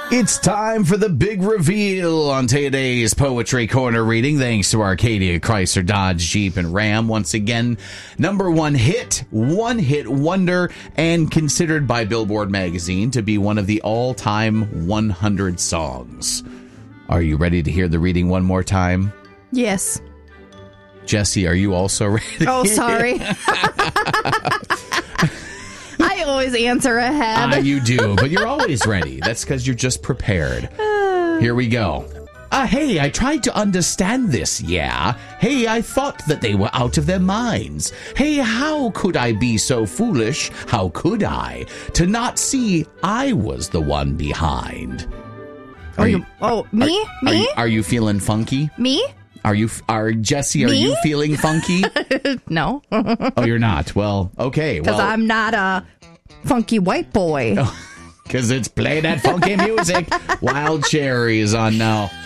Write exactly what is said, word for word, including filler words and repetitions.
It's time for the big reveal on today's Poetry Corner reading. Thanks to Arcadia, Chrysler, Dodge, Jeep, and Ram. Once again, number one hit, one hit wonder, and considered by Billboard magazine to be one of the all-time one hundred songs. Are you ready to hear the reading one more time? Yes. Jesse, are you also ready? Oh, sorry. I always answer ahead. Uh, you do, but you're always ready. That's because you're just prepared. Here we go. Uh, hey, I tried to understand this, yeah. Hey, I thought that they were out of their minds. Hey, how could I be so foolish? How could I? To not see I was the one behind. Are you, oh, me? Are, me? Are you, are you feeling funky? Me? Are you, are Jesse, are Me? you feeling funky? No. Oh, you're not. Well, okay. Because well, I'm not a funky white boy. Because it's play that funky music. Wild Cherries on now.